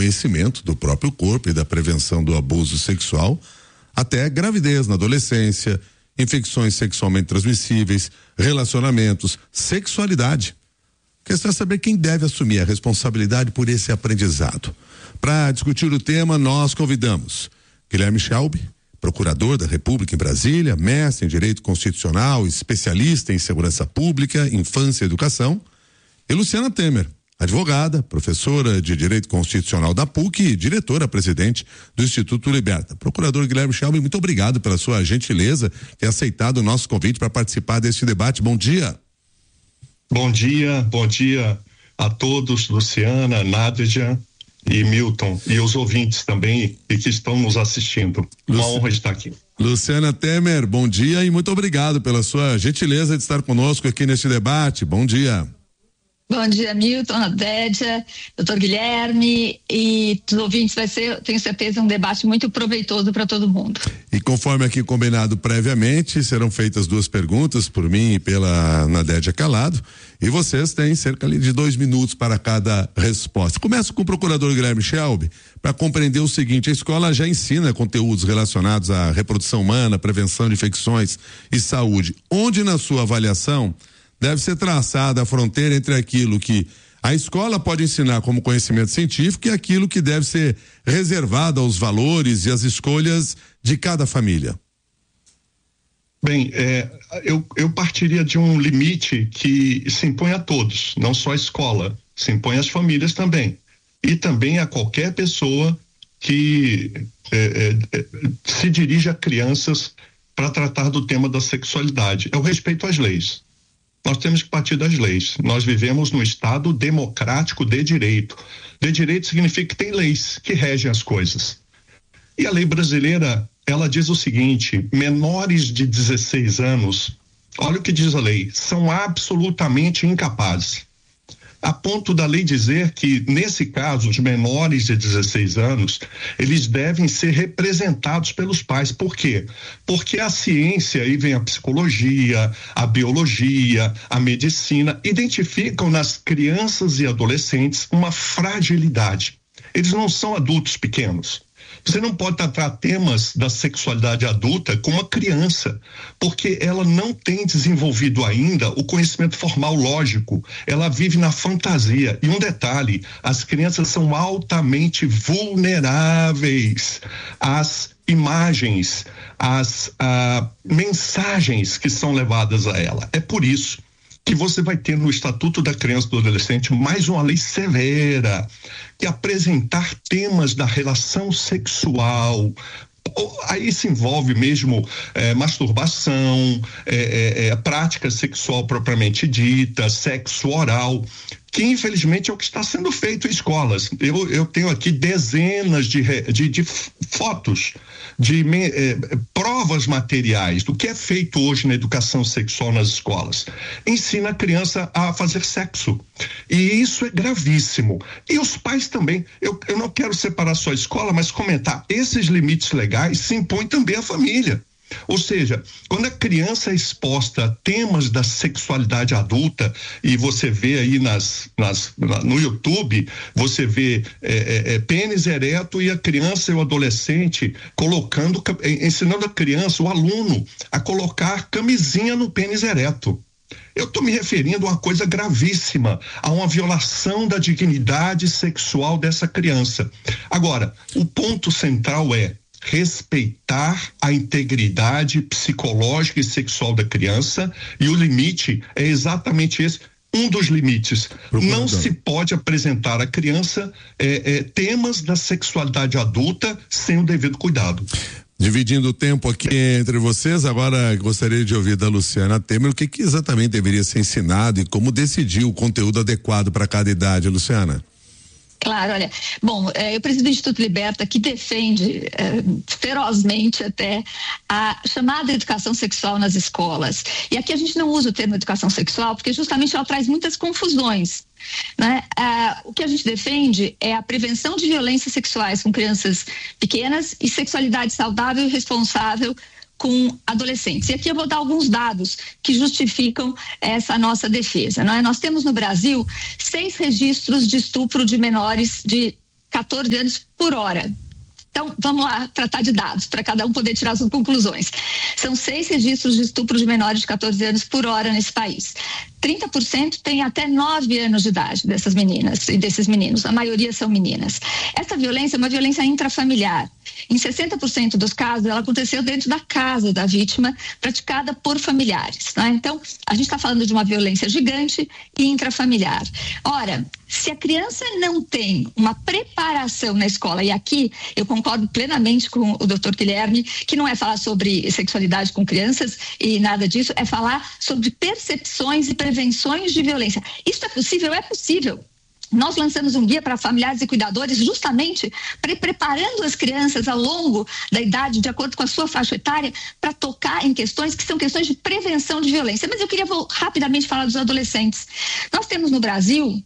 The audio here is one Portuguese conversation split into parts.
conhecimento do próprio corpo e da prevenção do abuso sexual, até gravidez na adolescência, infecções sexualmente transmissíveis, relacionamentos, sexualidade. A questão é saber quem deve assumir a responsabilidade por esse aprendizado. Para discutir o tema, nós convidamos Guilherme Schelbe, procurador da República em Brasília, mestre em Direito Constitucional, especialista em Segurança Pública, Infância e Educação, e Luciana Temer, advogada, professora de Direito Constitucional da PUC e diretora-presidente do Instituto Liberta. Procurador Guilherme Schelbe, muito obrigado pela sua gentileza ter aceitado o nosso convite para participar deste debate. Bom dia. Bom dia a todos, Luciana, Nádia e Milton, e os ouvintes também e que estão nos assistindo. Uma honra estar aqui. Luciana Temer, bom dia e muito obrigado pela sua gentileza de estar conosco aqui neste debate. Bom dia. Bom dia, Milton, Adédia, doutor Guilherme e os ouvintes. Vai ser, tenho certeza, um debate muito proveitoso para todo mundo. E conforme aqui combinado previamente, serão feitas 2 perguntas por mim e pela Nadédia Calado, e vocês têm cerca de 2 minutos para cada resposta. Começo com o procurador Guilherme Schelbe, para compreender o seguinte: a escola já ensina conteúdos relacionados à reprodução humana, prevenção de infecções e saúde. Onde, na sua avaliação, deve ser traçada a fronteira entre aquilo que a escola pode ensinar como conhecimento científico e aquilo que deve ser reservado aos valores e às escolhas de cada família? Bem, eu partiria de um limite que se impõe a todos, não só a escola, se impõe às famílias também, e também a qualquer pessoa que se dirige a crianças para tratar do tema da sexualidade. É o respeito às leis. Nós temos que partir das leis. Nós vivemos num Estado democrático de direito. De direito significa que tem leis que regem as coisas. E a lei brasileira, ela diz o seguinte: menores de 16 anos, olha o que diz a lei, são absolutamente incapazes. A ponto da lei dizer que, nesse caso, os menores de 16 anos, eles devem ser representados pelos pais. Por quê? Porque a ciência, aí vem a psicologia, a biologia, a medicina, identificam nas crianças e adolescentes uma fragilidade. Eles não são adultos pequenos. Você não pode tratar temas da sexualidade adulta com uma criança, porque ela não tem desenvolvido ainda o conhecimento formal lógico. Ela vive na fantasia. E um detalhe: as crianças são altamente vulneráveis às imagens, às mensagens que são levadas a ela. É por isso que você vai ter no Estatuto da Criança e do Adolescente mais uma lei severa, que apresentar temas da relação sexual, aí se envolve mesmo masturbação, prática sexual propriamente dita, sexo oral, que infelizmente é o que está sendo feito em escolas. Eu tenho aqui dezenas de fotos, de provas materiais do que é feito hoje na educação sexual nas escolas. Ensina a criança a fazer sexo. E isso é gravíssimo. E os pais também. Eu não quero separar só a escola, mas comentar, esses limites legais se impõem também à família. Ou seja, quando a criança é exposta a temas da sexualidade adulta, e você vê aí no YouTube, você vê pênis ereto e a criança e o adolescente ensinando a criança, o aluno, a colocar camisinha no pênis ereto. Eu estou me referindo a uma coisa gravíssima, a uma violação da dignidade sexual dessa criança. Agora, o ponto central é respeitar a integridade psicológica e sexual da criança, e o limite é exatamente esse, um dos limites. Não se pode apresentar à criança temas da sexualidade adulta sem o devido cuidado. Dividindo o tempo aqui entre vocês, agora gostaria de ouvir da Luciana Temer o que exatamente deveria ser ensinado e como decidir o conteúdo adequado para cada idade, Luciana. Claro, olha, bom, eu presido do Instituto Liberta, que defende ferozmente até a chamada educação sexual nas escolas. E aqui a gente não usa o termo educação sexual porque justamente ela traz muitas confusões, né? O que a gente defende é a prevenção de violências sexuais com crianças pequenas e sexualidade saudável e responsável com adolescentes. E aqui eu vou dar alguns dados que justificam essa nossa defesa, não é? Nós temos no Brasil 6 registros de estupro de menores de 14 anos por hora. Então, vamos lá tratar de dados, para cada um poder tirar as conclusões. São 6 registros de estupro de menores de 14 anos por hora nesse país. 30% tem até 9 anos de idade dessas meninas e desses meninos. A maioria são meninas. Essa violência é uma violência intrafamiliar. Em 60% dos casos, ela aconteceu dentro da casa da vítima, praticada por familiares. Né? Então, a gente está falando de uma violência gigante e intrafamiliar. Ora, se a criança não tem uma preparação na escola, e aqui eu concordo plenamente com o Dr. Guilherme, que não é falar sobre sexualidade com crianças e nada disso, é falar sobre percepções e prevenções de violência. Isso é possível? É possível. Nós lançamos um guia para familiares e cuidadores justamente preparando as crianças ao longo da idade, de acordo com a sua faixa etária, para tocar em questões que são questões de prevenção de violência. Mas eu queria rapidamente falar dos adolescentes. Nós temos no Brasil,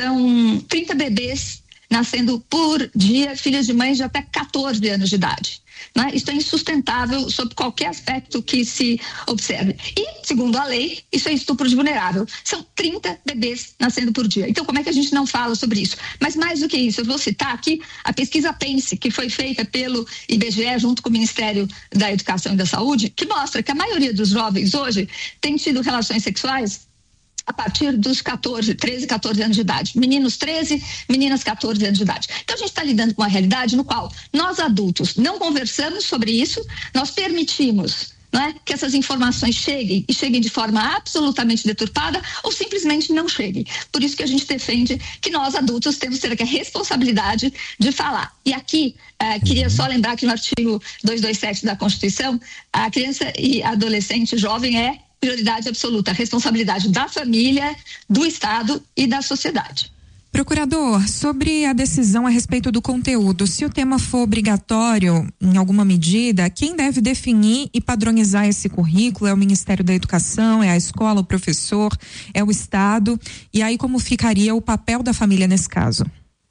são 30 bebês nascendo por dia, filhas de mães de até 14 anos de idade. Né? Isso é insustentável sob qualquer aspecto que se observe. E, segundo a lei, isso é estupro de vulnerável. São 30 bebês nascendo por dia. Então, como é que a gente não fala sobre isso? Mas mais do que isso, eu vou citar aqui a pesquisa PENSE, que foi feita pelo IBGE junto com o Ministério da Educação e da Saúde, que mostra que a maioria dos jovens hoje tem tido relações sexuais a partir dos 13, 14 anos de idade. Meninos 13, meninas 14 anos de idade. Então a gente está lidando com uma realidade no qual nós adultos não conversamos sobre isso, nós permitimos, não é, que essas informações cheguem e cheguem de forma absolutamente deturpada ou simplesmente não cheguem. Por isso que a gente defende que nós adultos temos que ter a responsabilidade de falar. E aqui, queria só lembrar que no artigo 227 da Constituição, a criança e adolescente jovem é prioridade absoluta, responsabilidade da família, do Estado e da sociedade. Procurador, sobre a decisão a respeito do conteúdo, se o tema for obrigatório em alguma medida, quem deve definir e padronizar esse currículo? É o Ministério da Educação, é a escola, o professor, é o Estado? E aí como ficaria o papel da família nesse caso?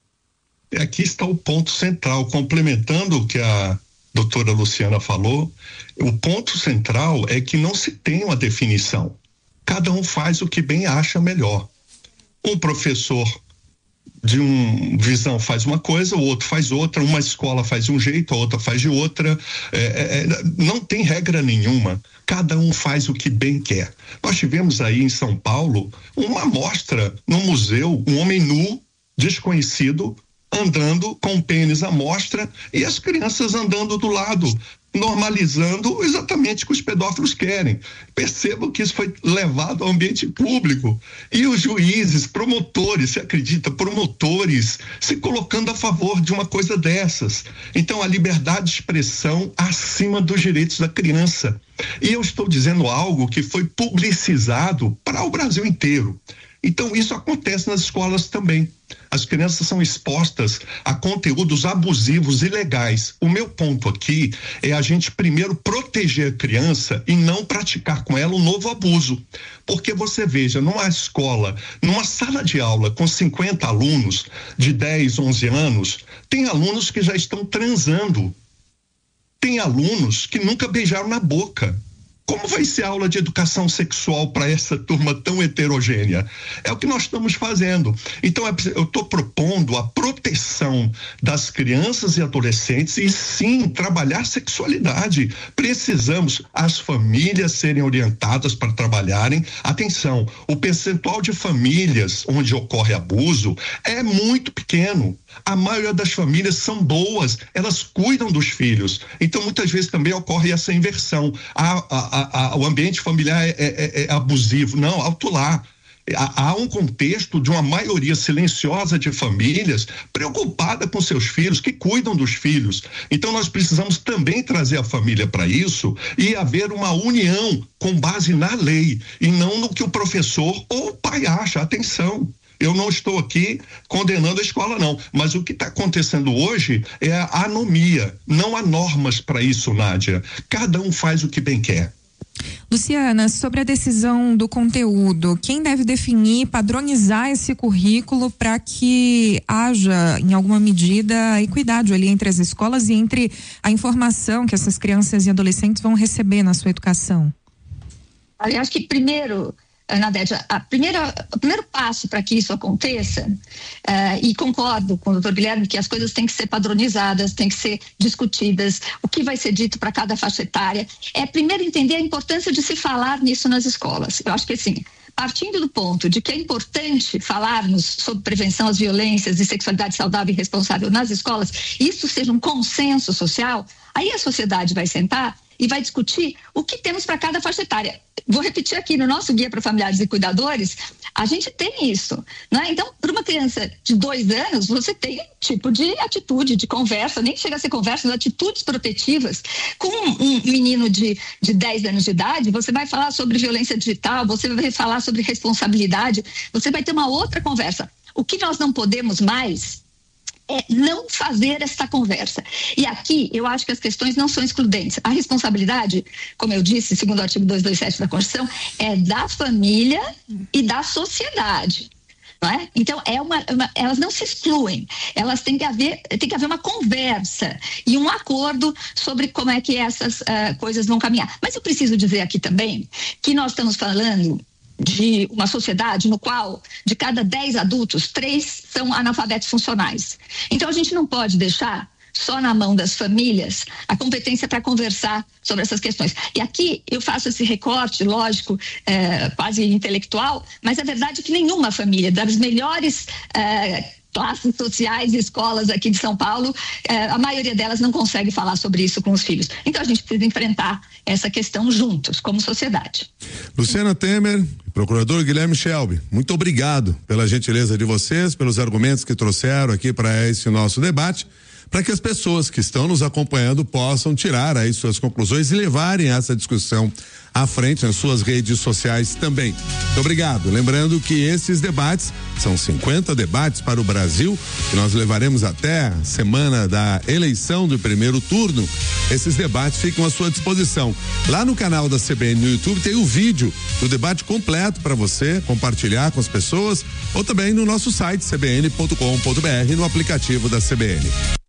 Aqui está o ponto central, complementando o que a doutora Luciana falou, o ponto central é que não se tem uma definição. Cada um faz o que bem acha melhor. Um professor de uma visão faz uma coisa, o outro faz outra, uma escola faz de um jeito, a outra faz de outra. Não tem regra nenhuma. Cada um faz o que bem quer. Nós tivemos aí em São Paulo uma mostra no museu, um homem nu, desconhecido, andando com o pênis à mostra e as crianças andando do lado, normalizando exatamente o que os pedófilos querem. Percebam que isso foi levado ao ambiente público e os juízes, promotores, se acredita, promotores se colocando a favor de uma coisa dessas. Então a liberdade de expressão acima dos direitos da criança. E eu estou dizendo algo que foi publicizado para o Brasil inteiro. Então isso acontece nas escolas também. As crianças são expostas a conteúdos abusivos e ilegais. O meu ponto aqui é a gente primeiro proteger a criança e não praticar com ela um novo abuso. Porque você veja, numa escola, numa sala de aula com 50 alunos de 10, 11 anos, tem alunos que já estão transando. Tem alunos que nunca beijaram na boca. Como vai ser a aula de educação sexual para essa turma tão heterogênea? É o que nós estamos fazendo. Então, eu estou propondo a proteção das crianças e adolescentes e sim, trabalhar sexualidade. Precisamos as famílias serem orientadas para trabalharem. Atenção, o percentual de famílias onde ocorre abuso é muito pequeno. A maioria das famílias são boas, elas cuidam dos filhos. Então, muitas vezes também ocorre essa inversão. O ambiente familiar é abusivo. Não, alto lá. Há um contexto de uma maioria silenciosa de famílias preocupada com seus filhos, que cuidam dos filhos. Então nós precisamos também trazer a família para isso e haver uma união com base na lei e não no que o professor ou o pai acha. Atenção. Eu não estou aqui condenando a escola, não. Mas o que está acontecendo hoje é a anomia. Não há normas para isso, Nádia. Cada um faz o que bem quer. Luciana, sobre a decisão do conteúdo, quem deve definir, padronizar esse currículo para que haja, em alguma medida, equidade ali entre as escolas e entre a informação que essas crianças e adolescentes vão receber na sua educação? Eu acho que, primeiro, Nadege, o primeiro passo para que isso aconteça, e concordo com o doutor Guilherme que as coisas têm que ser padronizadas, têm que ser discutidas, o que vai ser dito para cada faixa etária, é primeiro entender a importância de se falar nisso nas escolas. Eu acho que assim, partindo do ponto de que é importante falarmos sobre prevenção às violências e sexualidade saudável e responsável nas escolas, isso seja um consenso social, aí a sociedade vai sentar e vai discutir o que temos para cada faixa etária. Vou repetir aqui, no nosso Guia para Familiares e Cuidadores, a gente tem isso, né? Então, para uma criança de 2 anos, você tem um tipo de atitude, de conversa, nem chega a ser conversa, mas atitudes protetivas. Com um menino de 10 anos de idade, você vai falar sobre violência digital, você vai falar sobre responsabilidade, você vai ter uma outra conversa. O que nós não podemos mais é não fazer esta conversa. E aqui, eu acho que as questões não são excludentes. A responsabilidade, como eu disse, segundo o artigo 227 da Constituição, é da família e da sociedade. Não é? Então, elas não se excluem, elas têm que haver uma conversa e um acordo sobre como é que essas coisas vão caminhar. Mas eu preciso dizer aqui também que nós estamos falando de uma sociedade no qual de cada 10 adultos, 3 são analfabetos funcionais. Então a gente não pode deixar só na mão das famílias a competência para conversar sobre essas questões. E aqui eu faço esse recorte, lógico, quase intelectual, mas a verdade é que nenhuma família das melhores classes sociais e escolas aqui de São Paulo, a maioria delas não consegue falar sobre isso com os filhos. Então a gente precisa enfrentar essa questão juntos, como sociedade. Luciana Temer, procurador Guilherme Shelby, muito obrigado pela gentileza de vocês, pelos argumentos que trouxeram aqui para esse nosso debate, para que as pessoas que estão nos acompanhando possam tirar aí suas conclusões e levarem essa discussão à frente nas suas redes sociais também. Muito obrigado. Lembrando que esses debates são 50 debates para o Brasil, que nós levaremos até a semana da eleição do primeiro turno. Esses debates ficam à sua disposição. Lá no canal da CBN no YouTube tem o vídeo do debate completo para você compartilhar com as pessoas, ou também no nosso site cbn.com.br, no aplicativo da CBN.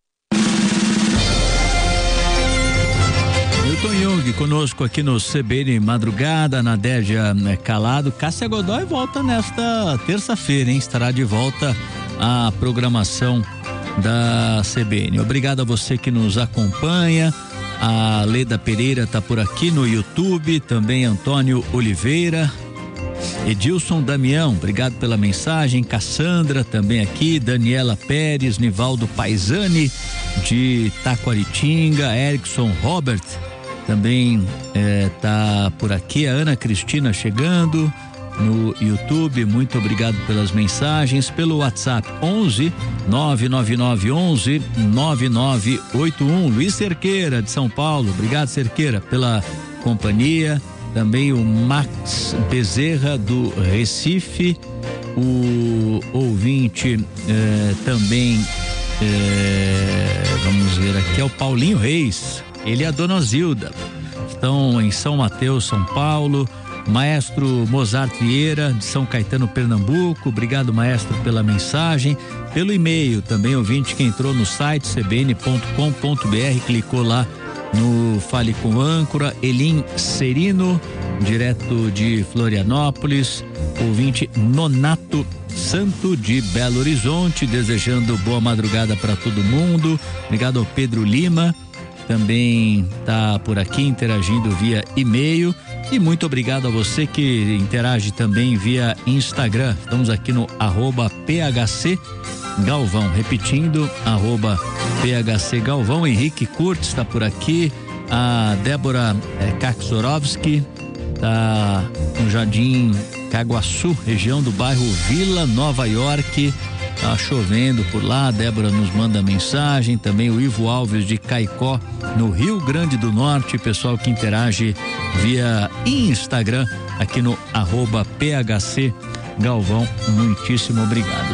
Milton Jung conosco aqui no CBN Madrugada, Nadégia Calado. Cássia Godoy volta nesta terça-feira, hein? Estará de volta à programação da CBN. Obrigado a você que nos acompanha. A Leda Pereira está por aqui no YouTube, também Antônio Oliveira, Edilson Damião, obrigado pela mensagem. Cassandra também aqui, Daniela Pérez, Nivaldo Paisani de Taquaritinga, Erickson Robert também tá por aqui, a Ana Cristina chegando no YouTube, muito obrigado pelas mensagens, pelo WhatsApp 11 999 11 9981. Luiz Cerqueira de São Paulo, obrigado Cerqueira pela companhia, também o Max Bezerra do Recife, o ouvinte também vamos ver aqui, é o Paulinho Reis, ele e a dona Zilda estão em São Mateus, São Paulo. Maestro Mozart Vieira de São Caetano, Pernambuco, obrigado maestro pela mensagem, pelo e-mail também, ouvinte que entrou no site cbn.com.br, clicou lá no Fale com Âncora. Elim Serino, direto de Florianópolis, ouvinte Nonato Santo de Belo Horizonte, desejando boa madrugada para todo mundo. Obrigado ao Pedro Lima, também tá por aqui interagindo via e-mail, e muito obrigado a você que interage também via Instagram. Estamos aqui no @PHC Galvão, repetindo, @PHC Galvão. Henrique Curtis está por aqui, a Débora Kaksorovski tá no Jardim Caguaçu, região do bairro Vila Nova York. Tá chovendo por lá, a Débora nos manda mensagem, também o Ivo Alves de Caicó, no Rio Grande do Norte, pessoal que interage via Instagram, aqui no @PHC Galvão, muitíssimo obrigado.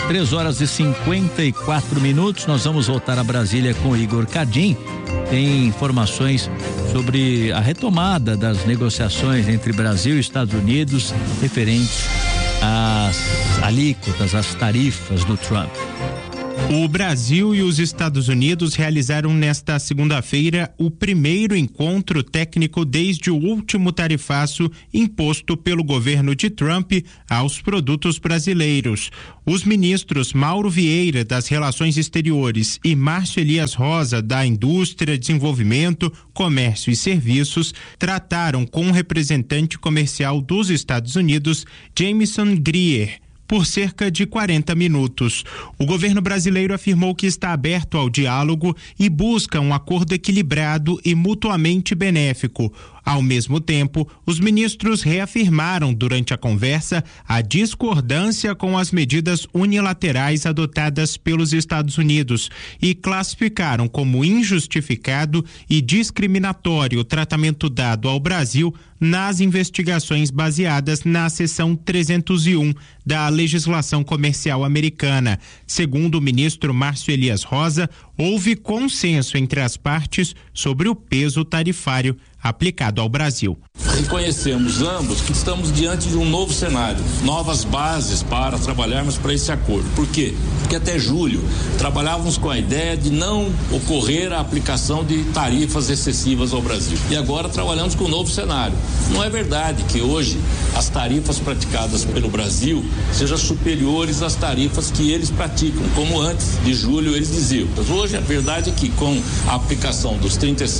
3h54, nós vamos voltar a Brasília com o Igor Cadim. Tem informações sobre a retomada das negociações entre Brasil e Estados Unidos referentes às alíquotas, às tarifas do Trump. O Brasil e os Estados Unidos realizaram nesta segunda-feira o primeiro encontro técnico desde o último tarifaço imposto pelo governo de Trump aos produtos brasileiros. Os ministros Mauro Vieira, das Relações Exteriores, e Márcio Elias Rosa, da Indústria, Desenvolvimento, Comércio e Serviços, trataram com o representante comercial dos Estados Unidos, Jameson Greer, por cerca de 40 minutos. O governo brasileiro afirmou que está aberto ao diálogo e busca um acordo equilibrado e mutuamente benéfico. Ao mesmo tempo, os ministros reafirmaram durante a conversa a discordância com as medidas unilaterais adotadas pelos Estados Unidos e classificaram como injustificado e discriminatório o tratamento dado ao Brasil nas investigações baseadas na seção 301 da legislação comercial americana. Segundo o ministro Márcio Elias Rosa, houve consenso entre as partes sobre o peso tarifário aplicado ao Brasil. Reconhecemos ambos que estamos diante de um novo cenário, novas bases para trabalharmos para esse acordo. Por quê? Porque até julho trabalhávamos com a ideia de não ocorrer a aplicação de tarifas excessivas ao Brasil. E agora trabalhamos com um novo cenário. Não é verdade que hoje as tarifas praticadas pelo Brasil sejam superiores às tarifas que eles praticam, como antes de julho eles diziam. Mas hoje a verdade é que com a aplicação dos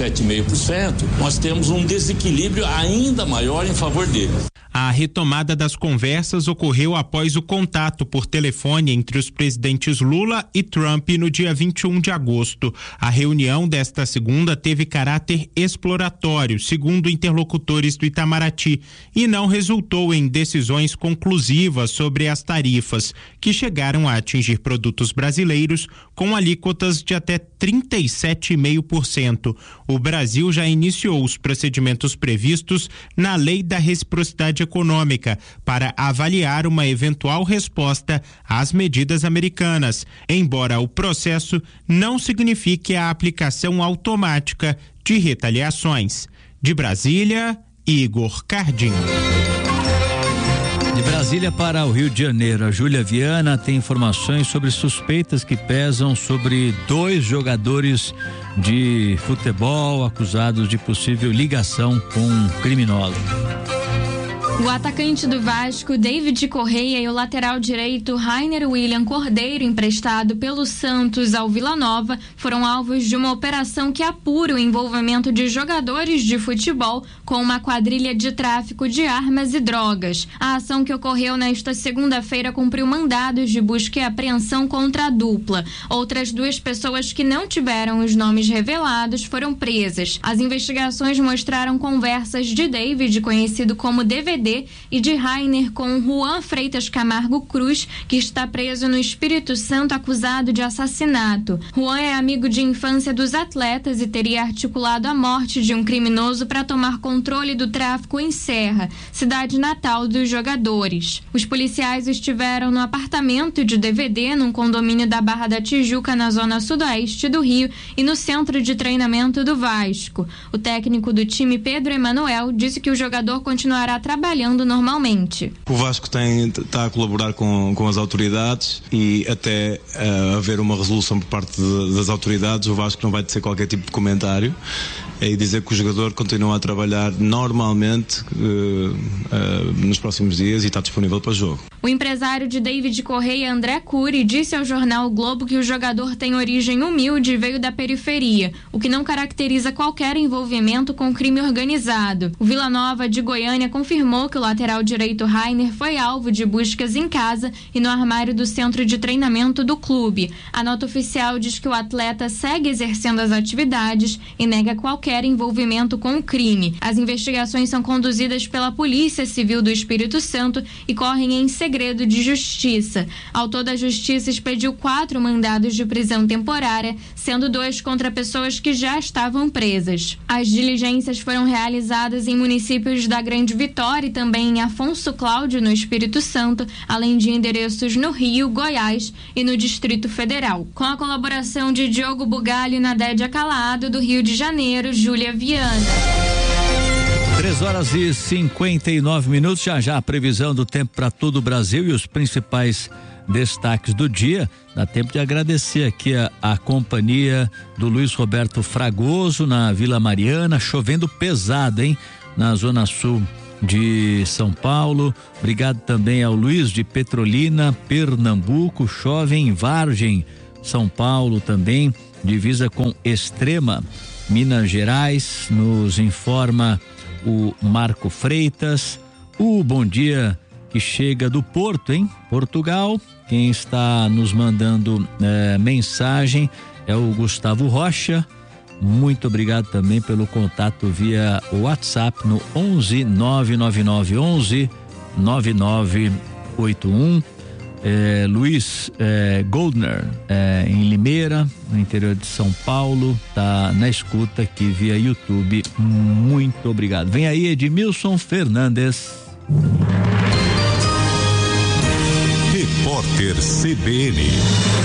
37,5%, nós temos um desequilíbrio ainda maior em favor deles. A retomada das conversas ocorreu após o contato por telefone entre os presidentes Lula e Trump no dia 21 de agosto. A reunião desta segunda teve caráter exploratório, segundo interlocutores do Itamaraty, e não resultou em decisões conclusivas sobre as tarifas, que chegaram a atingir produtos brasileiros com alíquotas de até 37,5%. O Brasil já iniciou os procedimentos previstos na Lei da Reciprocidade Econômica para avaliar uma eventual resposta às medidas americanas, embora o processo não signifique a aplicação automática de retaliações. De Brasília, Igor Cardinho. De Brasília para o Rio de Janeiro, a Júlia Viana tem informações sobre suspeitas que pesam sobre 2 jogadores de futebol acusados de possível ligação com criminosos. O atacante do Vasco, David Correia, e o lateral direito, Rainer William Cordeiro, emprestado pelo Santos ao Vila Nova, foram alvos de uma operação que apura o envolvimento de jogadores de futebol com uma quadrilha de tráfico de armas e drogas. A ação, que ocorreu nesta segunda-feira, cumpriu mandados de busca e apreensão contra a dupla. Outras 2 pessoas que não tiveram os nomes revelados foram presas. As investigações mostraram conversas de David, conhecido como DVD, e de Rainer com Juan Freitas Camargo Cruz, que está preso no Espírito Santo acusado de assassinato. Juan é amigo de infância dos atletas e teria articulado a morte de um criminoso para tomar controle do tráfico em Serra, cidade natal dos jogadores. Os policiais estiveram no apartamento de DVD, num condomínio da Barra da Tijuca, na zona sudoeste do Rio, e no centro de treinamento do Vasco. O técnico do time, Pedro Emanuel, disse que o jogador continuará trabalhando normalmente. O Vasco está a colaborar com as autoridades e até haver uma resolução por parte das autoridades, o Vasco não vai ter qualquer tipo de comentário e dizer que o jogador continua a trabalhar normalmente nos próximos dias e está disponível para o jogo. O empresário de David Correia, André Cury, disse ao jornal o Globo que o jogador tem origem humilde e veio da periferia, o que não caracteriza qualquer envolvimento com crime organizado. O Vila Nova de Goiânia confirmou que o lateral direito Rainer foi alvo de buscas em casa e no armário do centro de treinamento do clube. A nota oficial diz que o atleta segue exercendo as atividades e nega qualquer envolvimento com o crime. As investigações são conduzidas pela Polícia Civil do Espírito Santo e correm em segredo de justiça. Ao todo, a Justiça expediu 4 mandados de prisão temporária, sendo 2 contra pessoas que já estavam presas. As diligências foram realizadas em municípios da Grande Vitória e também em Afonso Cláudio, no Espírito Santo, além de endereços no Rio, Goiás e no Distrito Federal. Com a colaboração de Diogo Bugalho e Nadédia Calado, do Rio de Janeiro, Júlia Viana. 3h59, já a previsão do tempo para todo o Brasil e os principais destaques do dia. Dá tempo de agradecer aqui a companhia do Luiz Roberto Fragoso na Vila Mariana, chovendo pesado, hein? Na Zona Sul de São Paulo. Obrigado também ao Luiz de Petrolina, Pernambuco. Chove em Vargem, São Paulo também, divisa com Extrema, Minas Gerais. Nos informa o Marco Freitas. O bom dia que chega do Porto, hein? Portugal. Quem está nos mandando mensagem é o Gustavo Rocha. Muito obrigado também pelo contato via WhatsApp no 11 999 11 9981. Luiz Goldner, em Limeira, no interior de São Paulo, tá na escuta aqui via YouTube. Muito obrigado. Vem aí Edmilson Fernandes. Repórter CBN.